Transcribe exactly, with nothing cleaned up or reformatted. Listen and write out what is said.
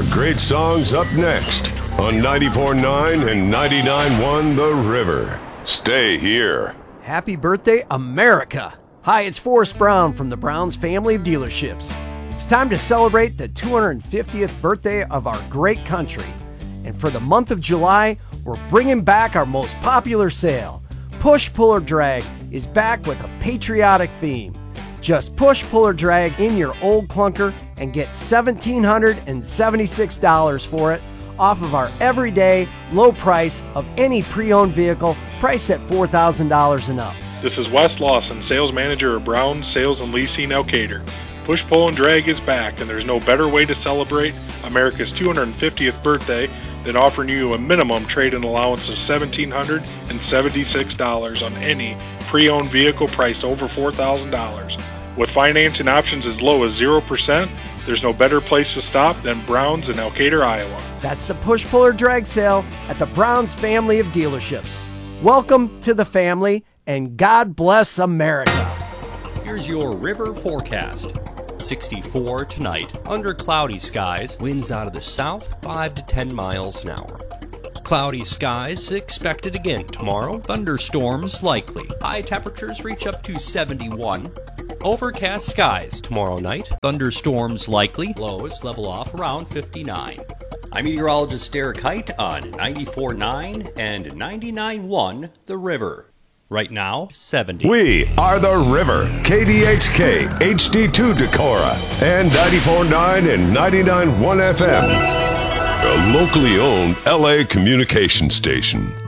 great songs up next on ninety-four point nine and ninety-nine point one The River. Stay here. Happy birthday, America! Hi, it's Forrest Brown from the Browns family of dealerships. It's time to celebrate the two hundred fiftieth birthday of our great country. And for the month of July, we're bringing back our most popular sale. Push, Pull, or Drag is back with a patriotic theme. Just push, pull, or drag in your old clunker and get one thousand seven hundred seventy-six dollars for it off of our everyday low price of any pre-owned vehicle priced at four thousand dollars and up. This is Wes Lawson, Sales Manager of Brown Sales and Leasing Elkader. Push, Pull, and Drag is back, and there's no better way to celebrate America's two hundred fiftieth birthday than offering you a minimum trade-in allowance of one thousand seven hundred seventy-six dollars on any pre-owned vehicle priced over four thousand dollars. With financing options as low as zero percent, there's no better place to stop than Browns in Elkader, Iowa. That's the Push, Pull, or Drag sale at the Browns family of dealerships. Welcome to the family, and God bless America. Here's your river forecast. sixty-four tonight, under cloudy skies, winds out of the south, five to ten miles an hour. Cloudy skies expected again tomorrow, thunderstorms likely. High temperatures reach up to seventy-one. Overcast skies tomorrow night, thunderstorms likely, lows level off around fifty-nine. I'm meteorologist Derek Height on ninety-four point nine and ninety-nine point one The River. Right now, seventy. We are The River, K D X K, H D two Decorah, and ninety-four point nine and ninety-nine point one F M. A locally owned L A communication station.